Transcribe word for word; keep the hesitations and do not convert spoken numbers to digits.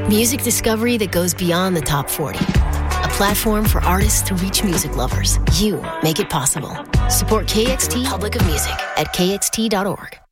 Music discovery that goes beyond the top forty. A platform for artists to reach music lovers. You make it possible. Support K X T Republic of Music at K X T dot org.